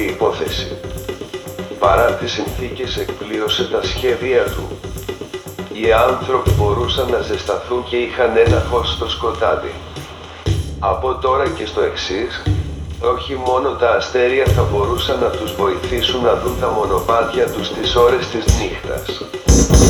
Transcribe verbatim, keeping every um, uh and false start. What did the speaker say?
υπόθεση. Παρά τις συνθήκες εκπλήρωσε τα σχέδια του. Οι άνθρωποι μπορούσαν να ζεσταθούν και είχαν ένα φως στο σκοτάδι. Από τώρα και στο εξής, όχι μόνο τα αστέρια θα μπορούσαν να τους βοηθήσουν να δουν τα μονοπάτια τους τις ώρες της νύχτας.